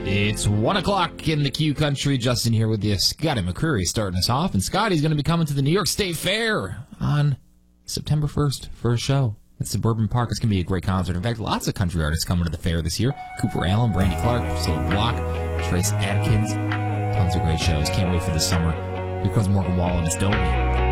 It's 1 o'clock in the Q Country. Justin here with you. Scotty McCreery starting us off. And Scotty's going to be coming to the New York State Fair on September 1st for a show at Suburban Park. It's going to be a great concert. In fact, lots of country artists coming to the fair this year. Cooper Allen, Brandy Clark, Priscilla Block, Trace Adkins. Tons of great shows. Can't wait for the summer. Here comes Morgan Wallen. It's Don't Me.